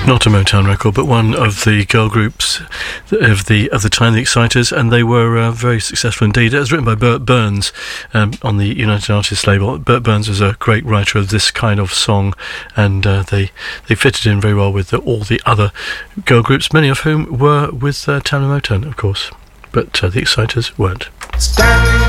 Not a Motown record, but one of the girl groups of the time, the Exciters, and they were very successful indeed. It was written by Burt Burns on the United Artists label. Burt Burns was a great writer of this kind of song, and they fitted in very well with all the other girl groups, many of whom were with Tamla Motown, of course, but the Exciters weren't. Standing